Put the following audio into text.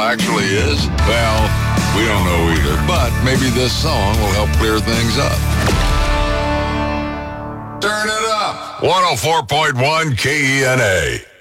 actually is? Well, we don't know either, but maybe this song will help clear things up. Turn it up. 104.1 KENA.